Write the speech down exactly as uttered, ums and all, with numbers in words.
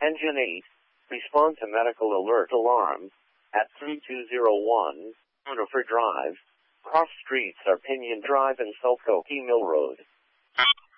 Engine eight, respond to medical alert alarm at three two zero one, Juniper Drive. Cross streets are Pinion Drive and Sulco Mill Road.